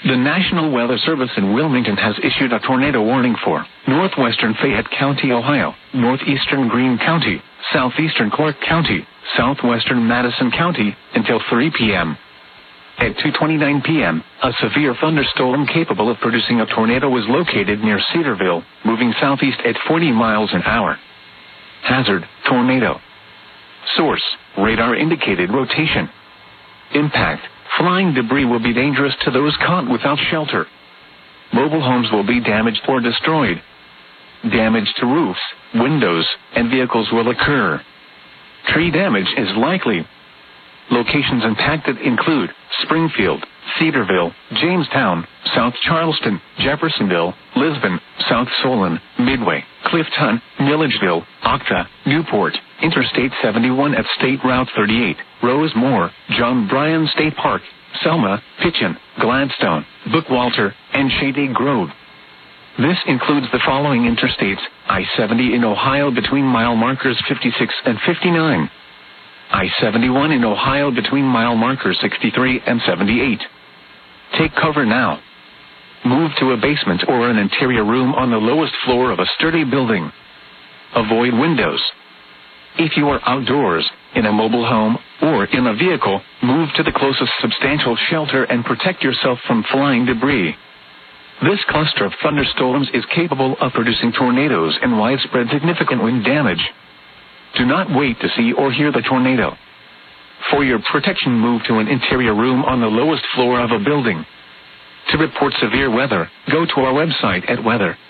The National Weather Service in Wilmington has issued a tornado warning for northwestern Fayette County, Ohio, northeastern Greene County, southeastern Clark County, southwestern Madison County, until 3 p.m. At 2:29 p.m., a severe thunderstorm capable of producing a tornado was located near Cedarville, moving southeast at 40 miles an hour. Hazard, tornado. Source, radar indicated rotation. Impact, flying debris will be dangerous to those caught without shelter. Mobile homes will be damaged or destroyed. Damage to roofs, windows, and vehicles will occur. Tree damage is likely. Locations impacted include Springfield, Cedarville, Jamestown, South Charleston, Jeffersonville, Lisbon, South Solon, Midway, Clifton, Milledgeville, Octa, Newport, Interstate 71 at State Route 38, Rosemore, John Bryan State Park, Selma, Pitchen, Gladstone, Bookwalter, and Shady Grove. This includes the following interstates: I-70 in Ohio between mile markers 56 and 59. I-71 in Ohio between mile markers 63 and 78. Take cover now. Move to a basement or an interior room on the lowest floor of a sturdy building. Avoid windows. If you are outdoors, in a mobile home, or in a vehicle, move to the closest substantial shelter and protect yourself from flying debris. This cluster of thunderstorms is capable of producing tornadoes and widespread significant wind damage. Do not wait to see or hear the tornado. For your protection, move to an interior room on the lowest floor of a building. To report severe weather, go to our website at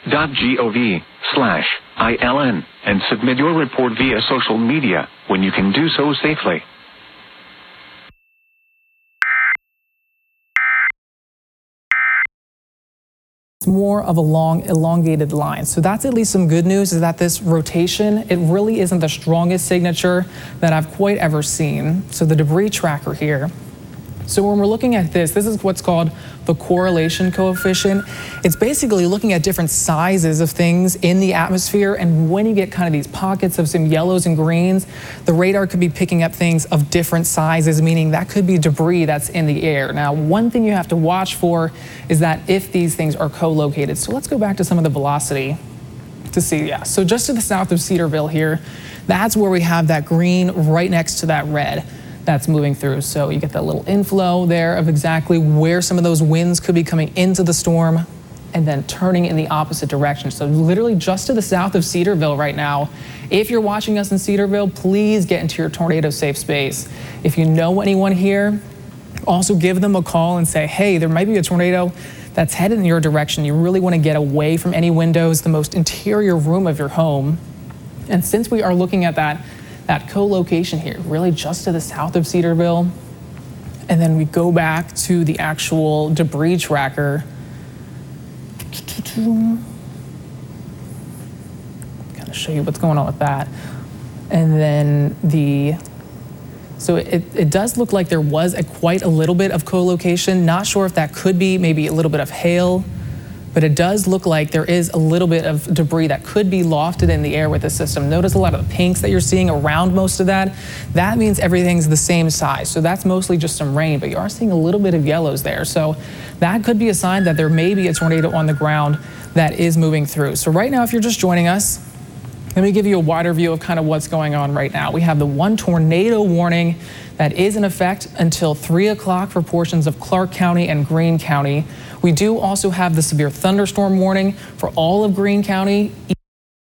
weather.gov/ILN and submit your report via social media when you can do so safely. It's more of a long, elongated line. So that's at least some good news, is that this rotation, it really isn't the strongest signature that I've quite ever seen. So the debris tracker here. So when we're looking at this is what's called the correlation coefficient. It's basically looking at different sizes of things in the atmosphere, and when you get kind of these pockets of some yellows and greens, the radar could be picking up things of different sizes, meaning that could be debris that's in the air. Now, one thing you have to watch for is that if these things are co-located. So let's go back to some of the velocity to see, yeah. So just to the south of Cedarville here, that's where we have that green right next to that red that's moving through. So you get that little inflow there of exactly where some of those winds could be coming into the storm and then turning in the opposite direction. So literally just to the south of Cedarville right now. If you're watching us in Cedarville, please get into your tornado safe space. If you know anyone here, also give them a call and say, hey, there might be a tornado that's headed in your direction. You really want to get away from any windows, the most interior room of your home. And since we are looking at that co-location here, really just to the south of Cedarville, and then we go back to the actual debris tracker. Kind of show you what's going on with that. And then so it does look like there was quite a little bit of co-location. Not sure if that could be maybe a little bit of hail, but it does look like there is a little bit of debris that could be lofted in the air with the system. Notice a lot of the pinks that you're seeing around most of that. That means everything's the same size. So that's mostly just some rain, but you are seeing a little bit of yellows there. So that could be a sign that there may be a tornado on the ground that is moving through. So right now, if you're just joining us, let me give you a wider view of kind of what's going on right now. We have the one tornado warning that is in effect until 3 o'clock for portions of Clark County and Greene County. We do also have the severe thunderstorm warning for all of Greene County.